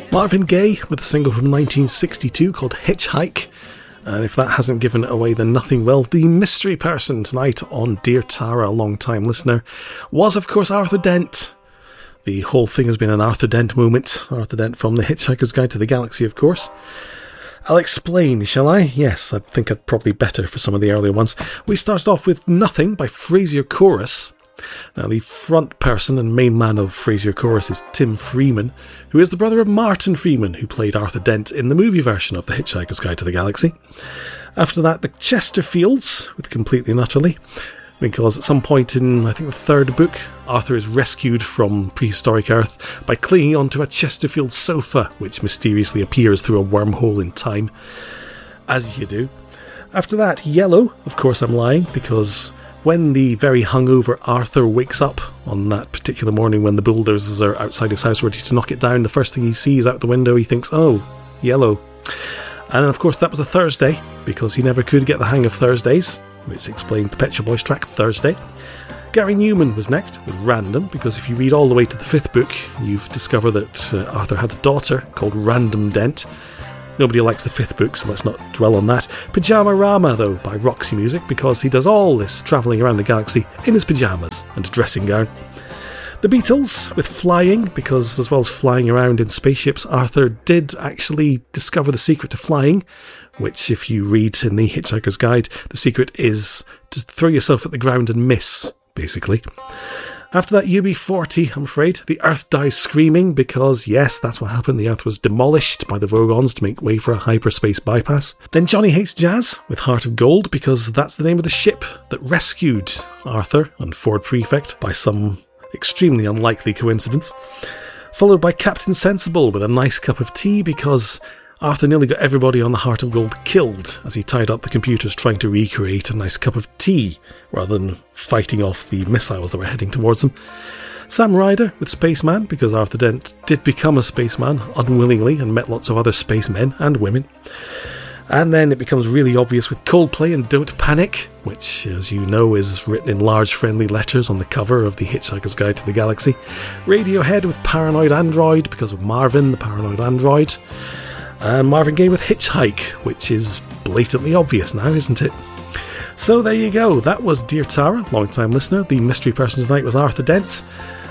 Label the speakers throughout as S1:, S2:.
S1: Marvin Gaye with a single from 1962 called Hitchhike. And if that hasn't given it away, then nothing will. The mystery person tonight on Dear Tara, a long-time listener, was of course Arthur Dent. The whole thing has been an Arthur Dent moment. Arthur Dent from The Hitchhiker's Guide to the Galaxy, of course. I'll explain, shall I? Yes, I think I'd probably better for some of the earlier ones. We started off with Nothing by Frasier Chorus. Now, the front person and main man of Frasier Chorus is Tim Freeman, who is the brother of Martin Freeman, who played Arthur Dent in the movie version of The Hitchhiker's Guide to the Galaxy. After that, the Chesterfields with Completely and Utterly, because at some point in, I think, the third book, Arthur is rescued from prehistoric Earth by clinging onto a Chesterfield sofa, which mysteriously appears through a wormhole in time, as you do. After that, Yellow, Of Course I'm Lying, because when the very hungover Arthur wakes up on that particular morning when the bulldozers are outside his house ready to knock it down, the first thing he sees out the window, he thinks, oh, yellow. And of course that was a Thursday, because he never could get the hang of Thursdays, which explained the Pet Shop Boys track Thursday. Gary Newman was next with Random, because if you read all the way to the fifth book, you've discovered that Arthur had a daughter called Random Dent. Nobody likes the fifth book, so let's not dwell on that. Pyjama Rama, though, by Roxy Music, because he does all this travelling around the galaxy in his pyjamas and a dressing gown. The Beatles with Flying, because as well as flying around in spaceships, Arthur did actually discover the secret to flying, which, if you read in the Hitchhiker's Guide, the secret is to throw yourself at the ground and miss, basically. After that, UB40, I'm afraid. The Earth dies screaming because, yes, that's what happened. The Earth was demolished by the Vogons to make way for a hyperspace bypass. Then Johnny Hates Jazz with Heart of Gold, because that's the name of the ship that rescued Arthur and Ford Prefect by some extremely unlikely coincidence. Followed by Captain Sensible with A Nice Cup of Tea, because Arthur nearly got everybody on the Heart of Gold killed as he tied up the computers trying to recreate a nice cup of tea rather than fighting off the missiles that were heading towards them. Sam Ryder with Spaceman, because Arthur Dent did become a spaceman unwillingly and met lots of other spacemen and women. And then it becomes really obvious with Coldplay and Don't Panic, which, as you know, is written in large friendly letters on the cover of The Hitchhiker's Guide to the Galaxy. Radiohead with Paranoid Android, because of Marvin, the Paranoid Android. And Marvin Gaye with Hitchhike, which is blatantly obvious now, isn't it? So there you go. That was Dear Tara, long-time listener. The mystery person tonight was Arthur Dent.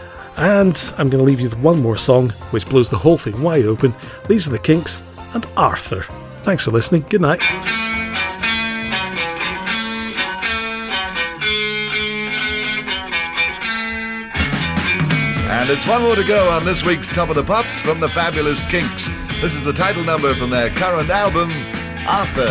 S1: And I'm going to leave you with one more song, which blows the whole thing wide open. These are the Kinks and Arthur. Thanks for listening. Good night.
S2: And it's one more to go on this week's Top of the Pops from the fabulous Kinks. This is the title number from their current album, Arthur.